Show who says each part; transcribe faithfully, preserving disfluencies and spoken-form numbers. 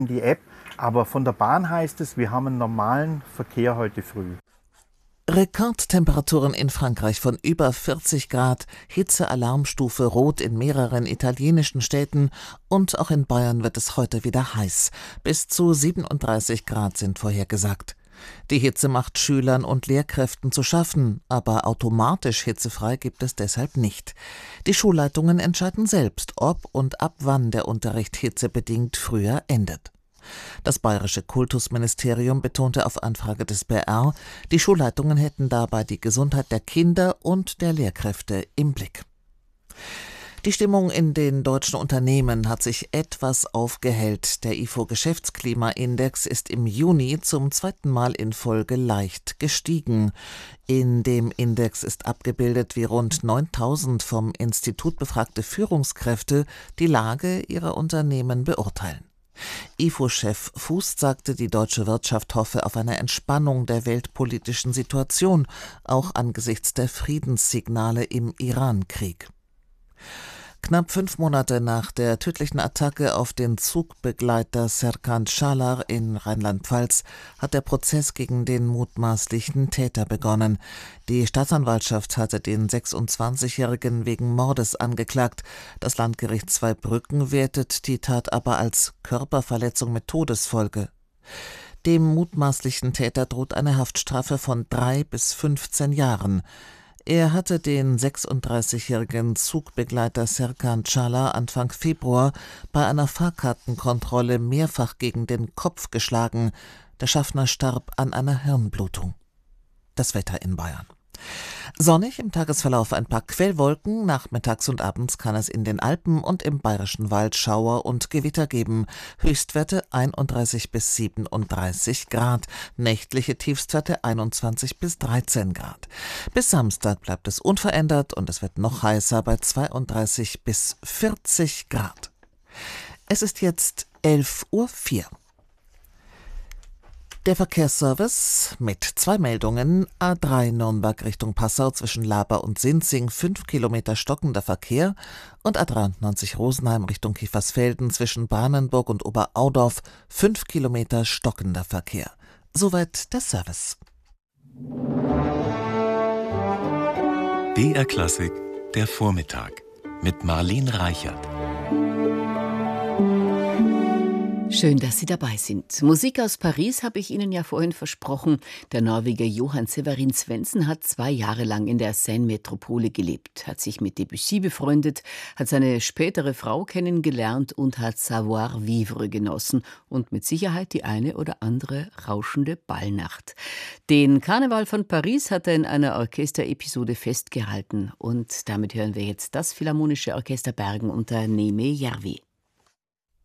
Speaker 1: die App, aber von der Bahn heißt es, wir haben einen normalen Verkehr heute früh.
Speaker 2: Rekordtemperaturen in Frankreich von über vierzig Grad, Hitzealarmstufe Rot in mehreren italienischen Städten und auch in Bayern wird es heute wieder heiß. Bis zu siebenunddreißig Grad sind vorhergesagt. Die Hitze macht Schülern und Lehrkräften zu schaffen, aber automatisch hitzefrei gibt es deshalb nicht. Die Schulleitungen entscheiden selbst, ob und ab wann der Unterricht hitzebedingt früher endet. Das bayerische Kultusministerium betonte auf Anfrage des B R, die Schulleitungen hätten dabei die Gesundheit der Kinder und der Lehrkräfte im Blick. Die Stimmung in den deutschen Unternehmen hat sich etwas aufgehellt. Der I F O-Geschäftsklimaindex ist im Juni zum zweiten Mal in Folge leicht gestiegen. In dem Index ist abgebildet, wie rund neuntausend vom Institut befragte Führungskräfte die Lage ihrer Unternehmen beurteilen. I F O-Chef Fuß sagte, die deutsche Wirtschaft hoffe auf eine Entspannung der weltpolitischen Situation, auch angesichts der Friedenssignale im Iran-Krieg. Knapp fünf Monate nach der tödlichen Attacke auf den Zugbegleiter Serkan Schalar in Rheinland-Pfalz hat der Prozess gegen den mutmaßlichen Täter begonnen. Die Staatsanwaltschaft hatte den sechsundzwanzigjährigen wegen Mordes angeklagt. Das Landgericht Zweibrücken wertet die Tat aber als Körperverletzung mit Todesfolge. Dem mutmaßlichen Täter droht eine Haftstrafe von drei bis fünfzehn Jahren. Er hatte den sechsunddreißigjährigen Zugbegleiter Serkan Schalar Anfang Februar bei einer Fahrkartenkontrolle mehrfach gegen den Kopf geschlagen. Der Schaffner starb an einer Hirnblutung. Das Wetter in Bayern. Sonnig, im Tagesverlauf ein paar Quellwolken, nachmittags und abends kann es in den Alpen und im Bayerischen Wald Schauer und Gewitter geben. Höchstwerte einunddreißig bis siebenunddreißig Grad, nächtliche Tiefstwerte einundzwanzig bis dreizehn Grad. Bis Samstag bleibt es unverändert und es wird noch heißer bei zweiunddreißig bis vierzig Grad. Es ist jetzt elf Uhr vier. Der Verkehrsservice mit zwei Meldungen: A drei Nürnberg Richtung Passau zwischen Laber und Sinzing fünf Kilometer stockender Verkehr und A dreiundneunzig Rosenheim Richtung Kiefersfelden zwischen Brannenburg und Oberaudorf fünf Kilometer stockender Verkehr. Soweit der Service.
Speaker 3: B R Klassik, der Vormittag mit Marlene Reichert.
Speaker 4: Schön, dass Sie dabei sind. Musik aus Paris habe ich Ihnen ja vorhin versprochen. Der Norweger Johan Severin Svendsen hat zwei Jahre lang in der Seine-Metropole gelebt, hat sich mit Debussy befreundet, hat seine spätere Frau kennengelernt und hat Savoir-vivre genossen und mit Sicherheit die eine oder andere rauschende Ballnacht. Den Karneval von Paris hat er in einer Orchesterepisode festgehalten und damit hören wir jetzt das Philharmonische Orchester Bergen unter Neeme Järvi.